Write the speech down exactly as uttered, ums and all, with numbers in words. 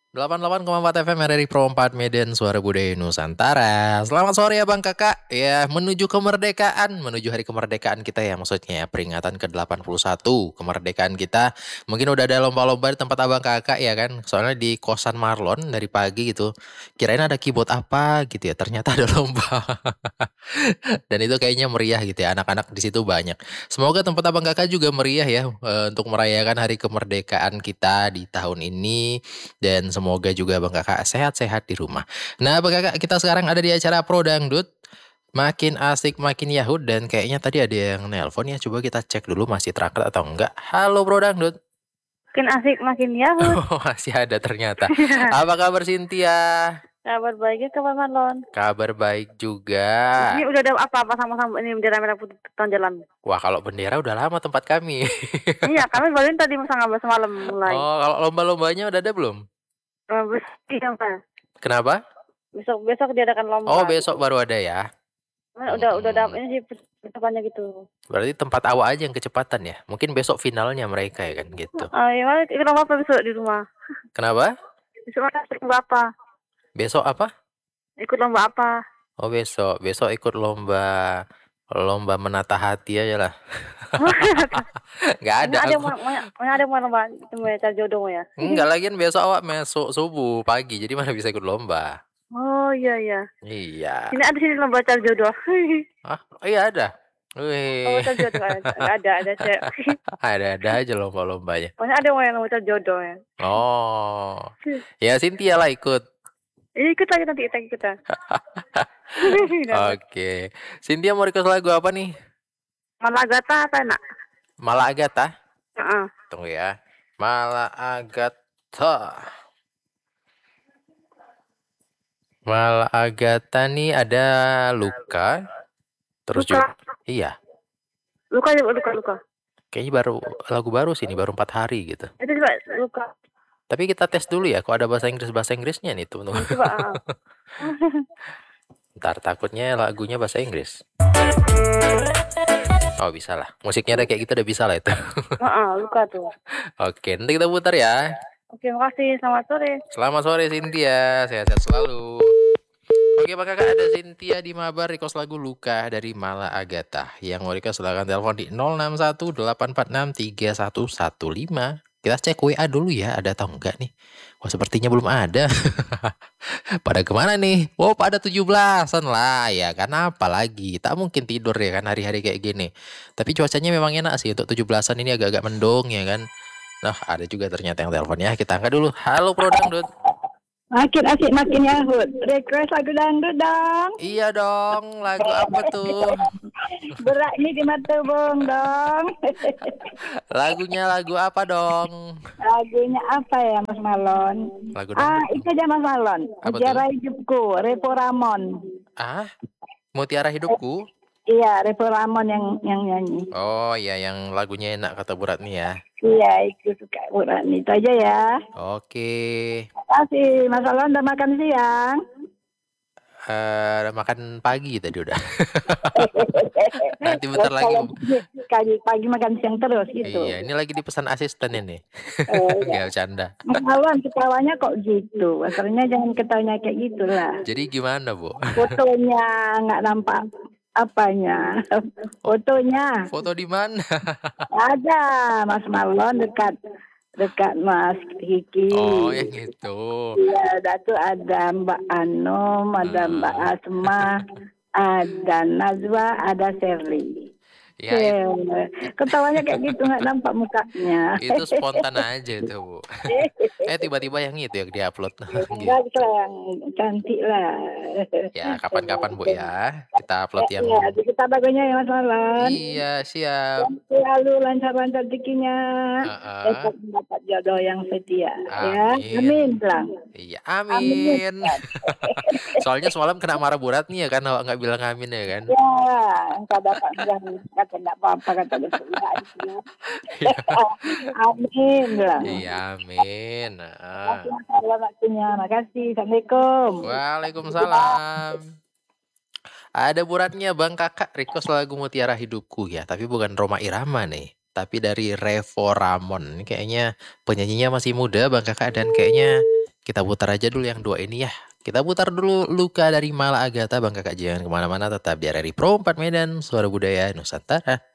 delapan puluh delapan koma empat F M R R I Pro empat Medan Suara Budaya Nusantara. Selamat sore ya Bang Kakak. Ya, menuju kemerdekaan, menuju hari kemerdekaan kita ya maksudnya ya, peringatan ke delapan puluh satu kemerdekaan kita. Mungkin udah ada lomba-lomba di tempat Abang Kakak ya kan. Soalnya di kosan Marlon dari pagi gitu. Kirain ada keyboard apa gitu ya, ternyata ada lomba. Dan itu kayaknya meriah gitu ya, anak-anak di situ banyak. Semoga tempat Abang Kakak juga meriah ya eh, untuk merayakan hari kemerdekaan kita di tahun ini. Dan semoga juga Bang Kakak sehat-sehat di rumah. Nah Bang Kakak, kita sekarang ada di acara Pro Dangdut. Makin asik makin yahut. Dan kayaknya tadi ada yang nelpon ya. Coba kita cek dulu masih terangkat atau enggak. Halo Pro Dangdut. Makin asik makin yahut. Oh masih ada ternyata. Apa kabar Cynthia? Kabar baiknya kabar Marlon. Kabar baik juga. Ini udah ada apa-apa sama-sama ini bendera merah putih tahun jalan. Wah kalau bendera udah lama tempat kami. Iya kami baruin tadi sangat semalam mulai. Oh kalau lomba-lombanya udah ada belum? Lomba iya Pak. Kenapa? Besok besok diadakan lomba. Oh besok baru ada ya. Nah, udah udah ada ini sih persiapannya gitu. Berarti tempat awak aja yang kecepatan ya. Mungkin besok finalnya mereka ya kan gitu. Oh iya, ikut lomba apa besok di rumah? Kenapa? Besok mana ikut lomba apa? Besok apa? Ikut lomba apa? Oh besok, besok ikut lomba lomba menata hati aja lah. Nggak ada. Mana ada aku. mau mana mana ada mau lomba cuma cari jodoh ya? Enggak lagian besok awak masuk subuh pagi, jadi mana bisa ikut lomba. Oh iya iya. Iya. Ini ada sini lomba cari jodoh. Ah, oh, iya ada. Lomba Wih. cari jodoh ada ada ada cek. Ada-ada aja lomba-lombanya. Pokoknya ada mau yang lomba cari jodoh ya. Oh. Ya Cynthia lah ikut. Ini ikut lagi nanti kita ikutan. Oke. Cynthia mau request lagu apa nih? Malagata apa enak? Mala Agatha. Heeh. Tunggu ya. Mala Agatha. Mala Agatha nih ada Luka. Terus Luka. juga. Iya. Luka juga luka luka. Kayaknya baru lagu baru sih ini baru empat hari gitu. Itu juga luka. Tapi kita tes dulu ya. Kok ada bahasa Inggris bahasa Inggrisnya nih tuh. Coba. Ntar takutnya lagunya bahasa Inggris. Oh bisa lah. Musiknya ada kayak gitu udah bisa lah itu. Heeh, luka tuh. Oke, nanti kita putar ya. Oke, makasih. Selamat sore. Selamat sore Cynthia, sehat-sehat selalu. Oke, Pak Kakak ada Cynthia di Mabar request lagu Luka dari Mala Agatha. Yang mau request silahkan telepon di nol enam satu delapan empat enam tiga satu satu lima. Kita cek W A dulu ya, ada atau enggak nih. Wah, sepertinya belum ada. Pada kemana nih? Oh, pada tujuh belasan lah ya. Kan apa lagi? Tak mungkin tidur ya kan hari-hari kayak gini. Tapi cuacanya memang enak sih untuk tujuh belasan ini agak-agak mendung ya kan. Nah, ada juga ternyata yang telepon ya. Kita angkat dulu. Halo Pro Dangdut. Makin asik makin yahut. Request lagu dangdut dong. Iya dong. Lagu apa tuh? Berat nih di mata bong dong. Lagunya lagu apa dong? Lagunya apa ya Mas Malon? Lagu Ah, dangdut. itu aja Mas Malon. Apa Mutiara tuh? Hidupku, Revo Ramon. Ah, Mutiara Hidupku. Iya, Revo Ramon yang yang nyanyi. Oh iya, yang lagunya enak kata Bu Ratni ya. Iya, itu suka buat itu aja ya. Oke. Terima kasih Mas Malon udah makan siang. Eh, makan pagi tadi udah. Nanti bentar lagi. Pagi pagi makan siang terus gitu. Iya, ini lagi dipesan asisten ini. Oh, iya. Gak bercanda. Mas Malon ketawanya kok gitu? Asalnya jangan ketawanya kayak gitulah. Jadi gimana, Bu? Fotonya nggak nampak apanya. Fotonya Foto di mana? ada Mas Marlon dekat dekat Mas Kiki. Oh, yang gitu. Iya, datu ada Mbak Anom, ada Mbak Asma, ada Najwa, ada Sherly. Ya, itu, Eh, ketawanya kayak gitu nggak nampak mukanya. itu spontan aja itu, Bu. Eh, tiba-tiba yang itu yang diupload. Gitu. Enggak bisa yang cantik lah. Ya, kapan-kapan, Bu ya. Kita upload yang Iya, kita bagusnya ya Mas Marlon. Iya, siap. Selalu lancar-lancar rezekinya. Uh-uh. Dapat mendapat jodoh yang setia. Ya, Amin. amin bilang. Iya, amin. Soalnya semalam kena marah Bu Ratni ya kan, awak nggak bilang amin ya kan? Ya, engkau dapat bilang kata enggak apa-apa kata Rasulullah. Amin bilang. Iya, amin. Uh. Terima waktunya. Makasih. Assalamualaikum. Waalaikumsalam. Ada Bu Ratni Bang Kakak request lagu Mutiara Hidupku ya, tapi bukan Roma Irama nih. Tapi dari Revo Ramon. Ini kayaknya penyanyinya masih muda Bang Kakak dan kayaknya Kita putar aja dulu yang dua ini ya. Kita putar dulu Luka dari Mala Agatha Bang Kakak, jangan kemana-mana, tetap di R R I Pro empat Medan, Suara Budaya Nusantara.